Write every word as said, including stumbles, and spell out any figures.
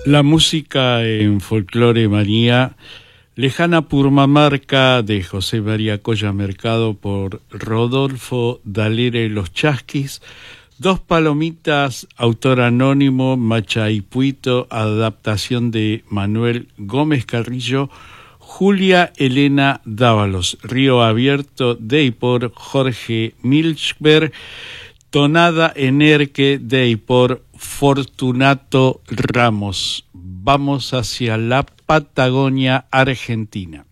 La música en Folclore Manía, Lejana Purmamarca de José María Colla Mercado por Rodolfo Dalere Los Chasquis, Dos Palomitas, autor anónimo, Machaipuito, adaptación de Manuel Gómez Carrillo, Julia Elena Dávalos, Río Abierto de y por Jorge Milchberg, Tonada Enerque de y por Fortunato Ramos. Vamos hacia la Patagonia Argentina.